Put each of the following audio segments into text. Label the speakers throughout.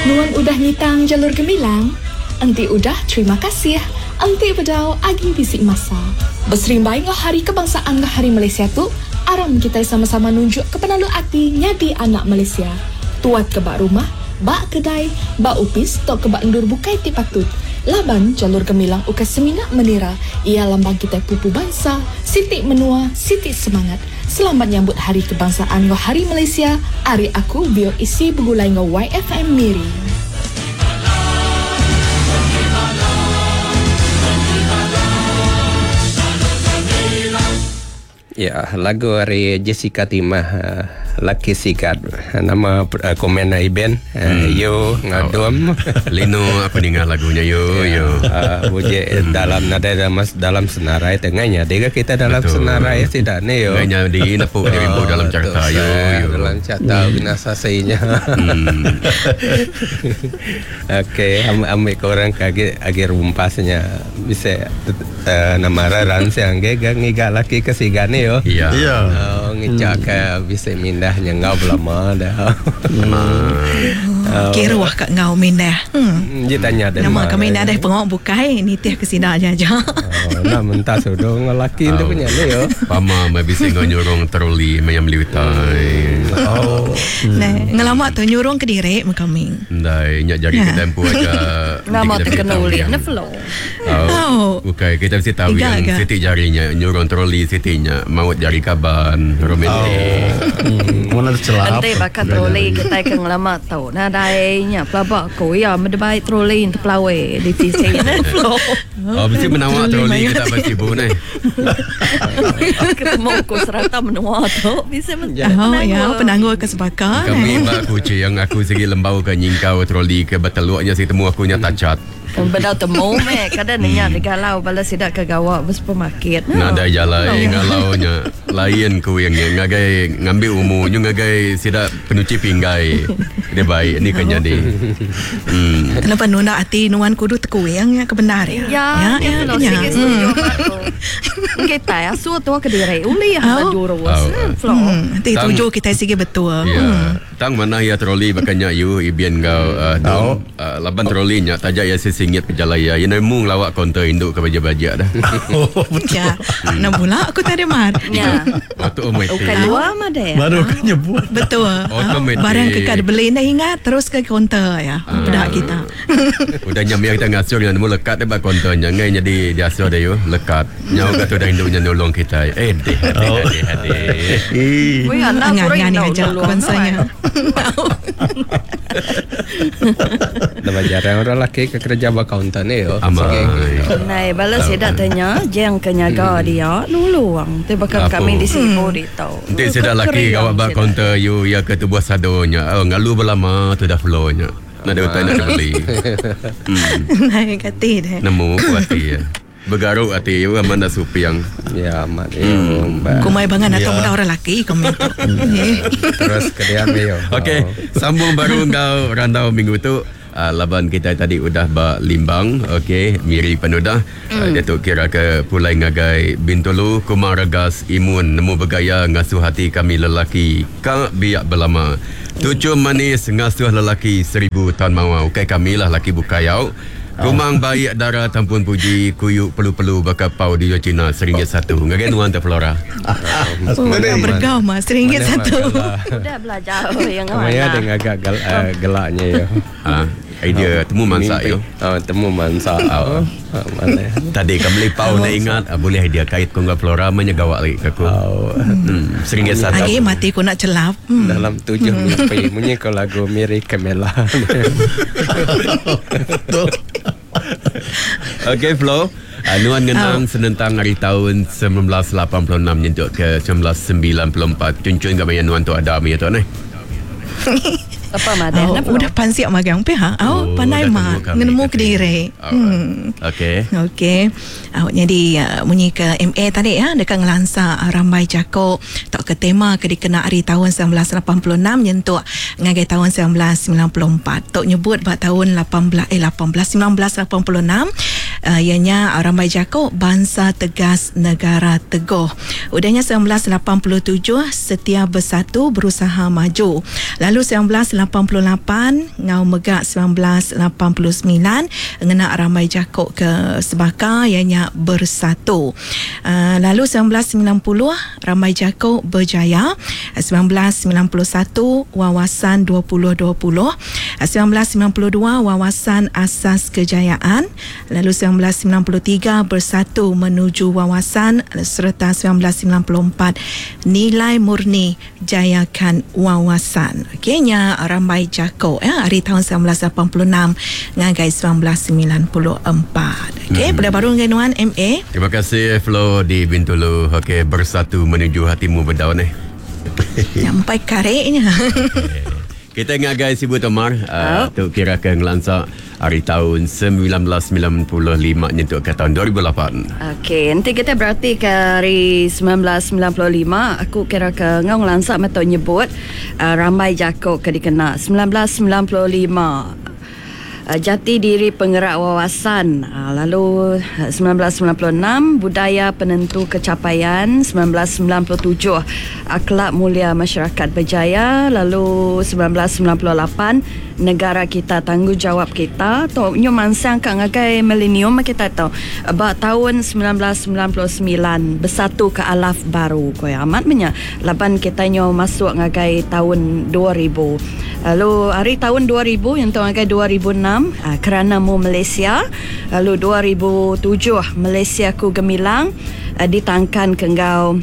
Speaker 1: Nuan udah nyitang jalur gemilang. Anti udah terima kasih. Anti bedau agi bisik masa. Berserimbai ngah hari kebangsaan ngah hari Malaysia tu, aram kita sama-sama nunjuk ke penalu akti nyadi anak Malaysia. Tuat ke bak rumah, bak kedai, bak upis, tok ke bak endur bukai ti patut. Laban jalur gemilang ukas seminak menira. Ia lambang kita pupu bangsa, sitik menua, sitik semangat. Selamat nyambut hari kebangsaan ngah hari Malaysia. Ari aku bio isi begulai ngah YFM Miri.
Speaker 2: Ya, lagu dari Jessica Timah, Laki Sikat. Nama komen Iben, yo ngadom.
Speaker 3: Lino apa dengar lagunya yo.
Speaker 2: Buje dalam nada dalam senarai tengahnya. Dega kita dalam senarai tidak ne yo.
Speaker 3: Tengahnya di nepuk di rimbu dalam carta yo.
Speaker 2: Dalam carta binasa sainya. Okey, ambil korang kage agak rumpasnya bisa nama raran siang gega ngiga laki kesigane yo.
Speaker 3: Iya.
Speaker 2: Ngicak bisa mindahnya ngau lama dah.
Speaker 4: Kira wah kat ngau mindah.
Speaker 2: Dia tanya dah.
Speaker 4: Nama kami mindah dah pengok bukai ni tiah kesinanya aja.
Speaker 2: Nak mentah sudah ngelaki tu punya ni yo.
Speaker 3: Pama mai bisa nyurung troli mayam liutai.
Speaker 4: Ngelamak tu nyurung ke direk kami.
Speaker 3: Ndai nyak jari ke tempo aja.
Speaker 1: Nama terkena ulit na flow.
Speaker 3: Bukai kita mesti tahu yang sitik jarinya nyurung troli sitiknya maut jari kaban romantik.
Speaker 5: Mana tercelap.
Speaker 1: Ante bakat troli kita akan ngelamat tahu. Nah dainya pelabak ko ya mendebai troli untuk pelawe di PC na flow.
Speaker 3: Mesti menawak troli kita pasti bu ni.
Speaker 1: Ketemu ko serata menua tu bisa
Speaker 4: penanggur ke sebakar.
Speaker 3: Kami mbak aku yang aku segi lembau ke nyingkau troli ke beteluknya si temu aku nya tacat.
Speaker 1: Bedau temu kadang ninya galau balas sidak ke gawak bersupermarket.
Speaker 3: Nada jalai galaunya lain ku yang ngagai ngambil umunya ngagai sidak penuci pinggai. Dia baik ni kan jadi.
Speaker 4: Kenapa nuna hati nuan kudu teku yang kebenar ya.
Speaker 1: Ya. Kita ya suatu ke diri uli ya juru was.
Speaker 4: Nanti tuju kita sige betul.
Speaker 3: Ya. Tang mana ya troli bakanya you ibian kau laban trolinya tajak ya singit pejalaya. Yang mung lawak konter induk ke baja-baja dah.
Speaker 4: Ya. Nak pula aku tak ada mar.
Speaker 1: Ya.
Speaker 3: Automatik.
Speaker 1: Bukan dua mah deh.
Speaker 5: Baru kan nyebut.
Speaker 4: Betul. Barang kekad beli nak ingat terus ke konter ya. Budak kita.
Speaker 3: Udah nyamia kita ngasur yang mu lekat dekat konternya ngai jadi diasur dah yo lekat. Nyau kat dah induknya nolong kita. Deh.
Speaker 1: Wei anak
Speaker 4: kurang aja bangsanya.
Speaker 2: Nama jarang orang lelaki ke kerja bakauntan ni yo.
Speaker 1: Nai balas sedak tanya jeng kenyaga dia nuluang. Tu bakal kami di sini boleh tahu.
Speaker 3: Nanti sedak laki awak bak counter you ya ke tubuh sadonya. Ngalu berlama tu dah flownya. Nak ada nak beli.
Speaker 4: Nai kati deh.
Speaker 3: Nemu kuati ya. Bergaruk hati you mana supiang.
Speaker 2: Ya mat.
Speaker 4: Kumai bangan atau muda orang laki kami.
Speaker 2: Terus ke dia yo.
Speaker 3: Okey, sambung baru kau rantau minggu tu. Laban kita tadi udah limbang, okey, Miri Penudah. Datuk kira ke Pulai Ngagai Bintulu, Kumaragas Imun, nemu bergaya ngasuh hati kami lelaki. Kak biak berlama. Tujuh manis ngasuh lelaki 1000 tahun mawau. Okey, kami lah laki bukayau. Kumang baik darah tampun puji kuyuk perlu-perlu bakal pau di Cina RM1. Ngagai nuan terflora.
Speaker 4: Bergau mas RM1.
Speaker 1: Udah belajar yang
Speaker 2: Maya dengan agak gelaknya yo.
Speaker 3: Idea temu mansak yo.
Speaker 2: Temu mansak. Mana?
Speaker 3: Tadi kamu beli pau nak ingat boleh dia kait kau dengan flora menyegawak lagi aku. RM1.
Speaker 4: Lagi mati ku nak celap.
Speaker 2: Dalam 7 mimpi munyi kau lagu Miri Kamela. Okey Flo. Nuan ngenang senentang hari tahun 1986 nyentuk ke 1994. Cuncun ke bayan nuan tu ada mi tu ni.
Speaker 1: Apa madah?
Speaker 4: Udah pansiak magang pihak. Pandai mah nemu ke diri. Okey. Jadi munyi ke MA tadi ya dekat ngelansa ramai jako tak ke tema ke dikena hari tahun 1986 nyentuk ngagai tahun 1994. Tok nyebut bak tahun 1986 ianya Rambai Jakob, bangsa tegas negara teguh. Udahnya 1987, setia bersatu berusaha maju. Lalu 1988, Ngau Megak 1989, ngena Rambai Jakob ke Sebaka ianya bersatu. Lalu 1990, Rambai Jakob berjaya. 1991, Wawasan 2020. 1992, Wawasan Asas Kejayaan. Lalu 1993, Bersatu Menuju Wawasan, serta 1994, Nilai Murni Jayakan Wawasan. Okeynya Rambai Jakob hari tahun 1986 ngagai 1994. Okey, pada baru dengan MA.
Speaker 2: Terima kasih Flo di Bintulu. Okey, Bersatu Menuju Hatimu Bedau ni.
Speaker 4: Sampai kareknya.
Speaker 2: Kita ngagai Sibu Tomar tu kira ke ngelansak hari tahun 1995 nyentuh ke tahun 2008.
Speaker 6: Okey, nanti kita berarti ke hari 1995. Aku kira ke ngau ngelansak atau nyebut Rambai Jakob ke dikena 1995. Jati Diri Penggerak Wawasan, lalu 1996 Budaya Penentu Kecapaian, 1997 Akhlak Mulia Masyarakat Berjaya, lalu 1998 Negara Kita Tanggungjawab Kita. Tu nyumansang kang ngagai milenium kita tahu. Ba tahun 1999 Bersatu ke Alaf Baru. Koi amat punya. Laban kita nyo masuk ngagai tahun 2000. Lalu hari tahun 2000 yang tu ngagai 2006 Kerana Mu Malaysia. Lalu 2007 Malaysia Ku Gemilang ditangkan ke ngau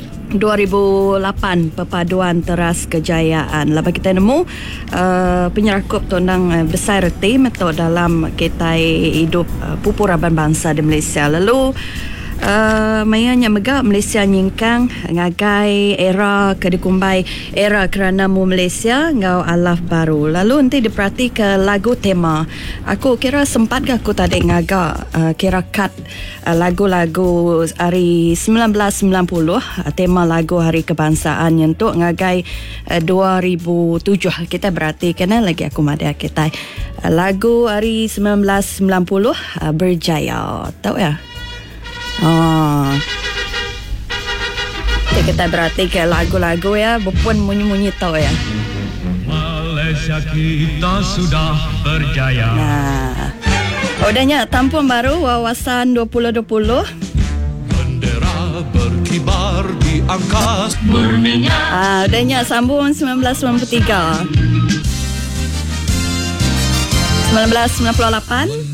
Speaker 6: 2008 Perpaduan Teras Kejayaan. Lepas kita nemu penyerakup tondang besar reti metode dalam kita hidup pupuraban bangsa di Malaysia. Lalu mayanya megak Malaysia nyingkang ngagai era kedekumbai era Kerana Mu Malaysia ngau Alaf Baru. Lalu nanti diperhati ke lagu tema. Aku kira sempat ke aku tadi ngaga kira cut lagu-lagu hari 1990 tema lagu Hari Kebangsaan yang tu ngagai 2007. Kita berarti kena lagi aku mada kita lagu hari 1990 Berjaya. Tahu ya? Kita berarti ke lagu-lagu ya, berpun munyi-munyi tahu ya.
Speaker 7: Malaysia kita sudah berjaya.
Speaker 6: Nah, udahnya tampun baru Wawasan 2020.
Speaker 7: Bendera berkibar di angkasa. Murninya.
Speaker 6: Udahnya sambung 1993. 1998